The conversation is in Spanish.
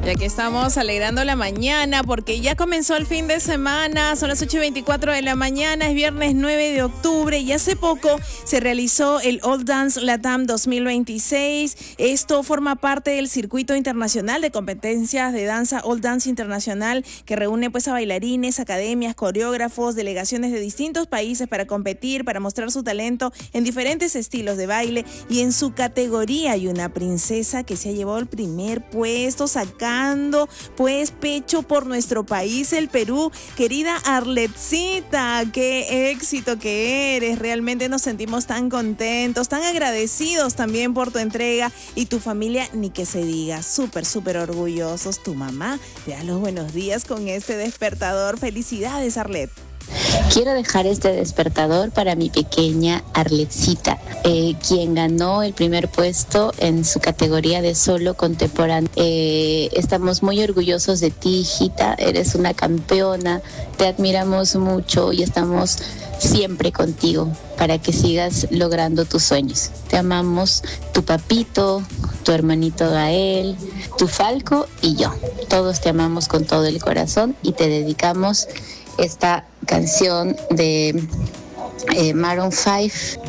Y aquí estamos alegrando la mañana porque ya comenzó el fin de semana, son las 8:24 de la mañana, es viernes 9 de octubre y hace poco se realizó el All Dance Latam 2026. Esto forma parte del circuito internacional de competencias de danza All Dance Internacional que reúne pues a bailarines, academias, coreógrafos, delegaciones de distintos países para competir, para mostrar su talento en diferentes estilos de baile, y en su categoría hay una princesa que se ha llevado el primer puesto, sacando pues pecho por nuestro país, el Perú. Querida Arletcita, qué éxito que eres, realmente nos sentimos tan contentos, tan agradecidos también por tu entrega, y tu familia ni que se diga, súper orgullosos. Tu mamá te da los buenos días con este despertador. Felicidades, Arlet. Quiero dejar este despertador para mi pequeña Arletcita, quien ganó el primer puesto en su categoría de solo contemporáneo. Estamos muy orgullosos de ti, hijita, eres una campeona, te admiramos mucho y estamos siempre contigo para que sigas logrando tus sueños. Te amamos, tu papito, tu hermanito Gael, tu Falco y yo. Todos te amamos con todo el corazón y te dedicamos esta canción de Maroon 5,